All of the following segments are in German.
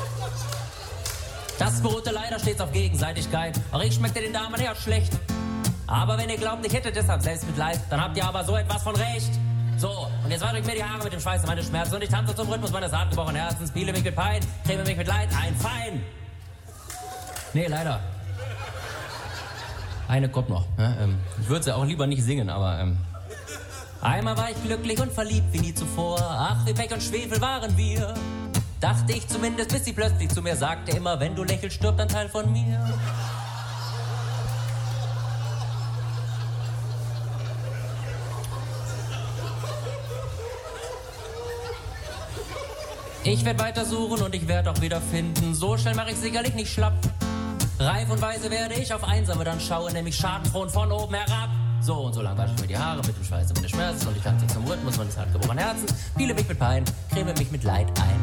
Das beruhte leider stets auf Gegenseitigkeit. Auch ich schmeckte den Damen eher schlecht. Aber wenn ihr glaubt, ich hätte deshalb Selbstmitleid, dann habt ihr aber so etwas von Recht. So, und jetzt wasche ich mir die Haare mit dem Schweiß meines Schmerzens und ich tanze zum Rhythmus meines hartgebrochenen Herzens, spiele mich mit Pein, creme mich mit Leid ein. Fein! Nee, leider. Eine kommt noch. Ja, ich würde sie auch lieber nicht singen, aber... Einmal war ich glücklich und verliebt wie nie zuvor. Ach, wie Pech und Schwefel waren wir. Dachte ich zumindest, bis sie plötzlich zu mir sagte, immer wenn du lächelst, stirbt ein Teil von mir. Ich werd weiter suchen und ich werd auch wieder finden. So schnell mach ich sicherlich nicht schlapp. Reif und weise werde ich auf Einsame dann schauen, nämlich schadenfroh und von oben herab. So und so lang wasche ich mir die Haare mit dem Schweiß und des Schmerzes und ich tanze zum Rhythmus meines hartgebrochenen Herzens, spiele mich mit Pein, creme mich mit Leid ein.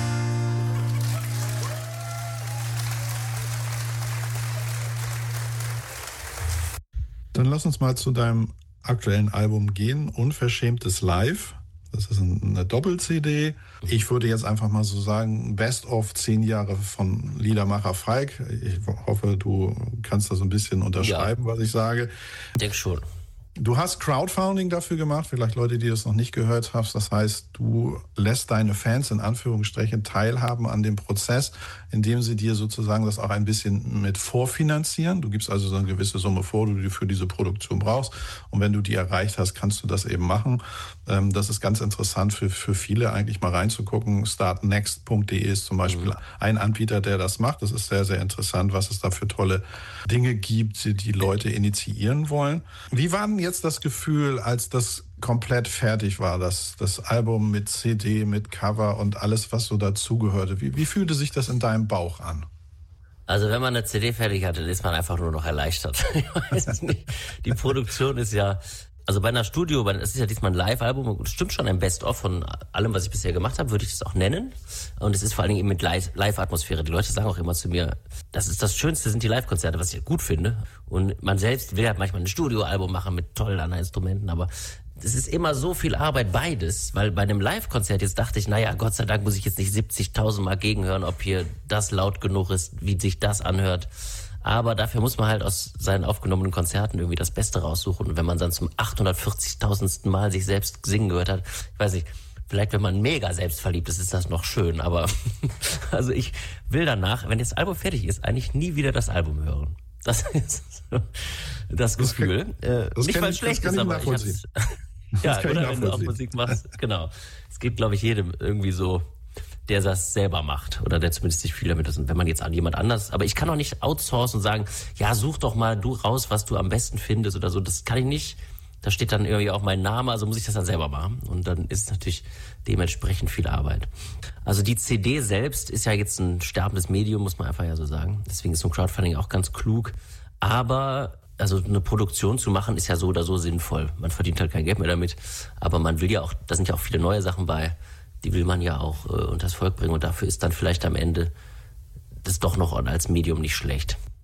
Dann lass uns mal zu deinem aktuellen Album gehen, Unverschämtes Live. Das ist eine Doppel-CD. Ich würde jetzt einfach mal so sagen, Best of 10 Jahre von Liedermacher Falk. Ich hoffe, du kannst das ein bisschen unterschreiben, was ich sage. Ich denke schon. Du hast Crowdfunding dafür gemacht, vielleicht Leute, die das noch nicht gehört haben. Das heißt, du lässt deine Fans in Anführungsstrichen teilhaben an dem Prozess, indem sie dir sozusagen das auch ein bisschen mit vorfinanzieren. Du gibst also so eine gewisse Summe vor, die du für diese Produktion brauchst. Und wenn du die erreicht hast, kannst du das eben machen. Das ist ganz interessant für viele eigentlich mal reinzugucken. Startnext.de ist zum Beispiel ein Anbieter, der das macht. Das ist sehr, sehr interessant, was es da für tolle Dinge gibt, die Leute initiieren wollen. Wie war denn jetzt das Gefühl, als das komplett fertig war, das Album mit CD, mit Cover und alles, was so dazugehörte? Wie fühlte sich das in deinem Bauch an? Also wenn man eine CD fertig hatte, dann ist man einfach nur noch erleichtert. Ich weiß es nicht. Die Produktion ist ja, also bei einer Studio, es ist ja diesmal ein Live-Album, es stimmt schon ein Best-of von allem, was ich bisher gemacht habe, würde ich das auch nennen. Und es ist vor allen Dingen eben mit Live-Atmosphäre. Die Leute sagen auch immer zu mir, das ist das Schönste, sind die Live-Konzerte, was ich gut finde. Und man selbst will halt manchmal ein Studioalbum machen mit tollen anderen Instrumenten, aber es ist immer so viel Arbeit, beides, weil bei einem Live-Konzert jetzt dachte ich, naja, Gott sei Dank muss ich jetzt nicht 70.000 Mal gegenhören, ob hier das laut genug ist, wie sich das anhört. Aber dafür muss man halt aus seinen aufgenommenen Konzerten irgendwie das Beste raussuchen. Und wenn man dann zum 840.000. Mal sich selbst singen gehört hat, ich weiß nicht, vielleicht wenn man mega selbstverliebt ist, ist das noch schön. Aber also ich will danach, wenn das Album fertig ist, eigentlich nie wieder das Album hören. Das ist das Gefühl. Nicht, weil es schlecht ist, aber ich hab's. Ja, oder wenn du auch Musik machst, genau. Es geht, glaube ich, jedem irgendwie so, der das selber macht oder der zumindest sich viel damit ist. Und wenn man jetzt an jemand anders, aber ich kann auch nicht outsourcen und sagen, ja, such doch mal du raus, was du am besten findest oder so. Das kann ich nicht. Da steht dann irgendwie auch mein Name, also muss ich das dann selber machen. Und dann ist es natürlich dementsprechend viel Arbeit. Also die CD selbst ist ja jetzt ein sterbendes Medium, muss man einfach ja so sagen. Deswegen ist so ein Crowdfunding auch ganz klug. Aber also eine Produktion zu machen, ist ja so oder so sinnvoll. Man verdient halt kein Geld mehr damit. Aber man will ja auch, da sind ja auch viele neue Sachen bei, die will man ja auch unters Volk bringen. Und dafür ist dann vielleicht am Ende das doch noch als Medium nicht schlecht.